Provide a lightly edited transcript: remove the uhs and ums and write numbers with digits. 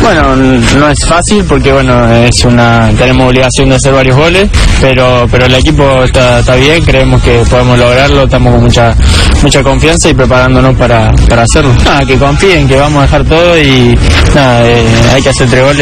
Bueno, no es fácil porque tenemos obligación de hacer varios goles, pero el equipo está bien, creemos que podemos lograrlo, estamos con mucha confianza y preparándonos para hacerlo. Que confíen, que vamos a dejar todo y hay que hacer 3 goles.